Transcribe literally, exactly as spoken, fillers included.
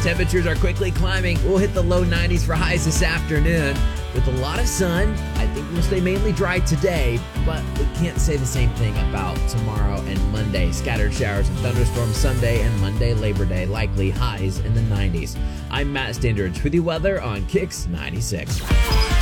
Temperatures are quickly climbing. We'll hit the low nineties for highs this afternoon. With a lot of sun, I think we'll stay mainly dry today, but we can't say the same thing about tomorrow and Monday. Scattered showers and thunderstorms Sunday and Monday, Labor Day, likely highs in the nineties. I'm Matt Standards with the weather on Kicks ninety-six.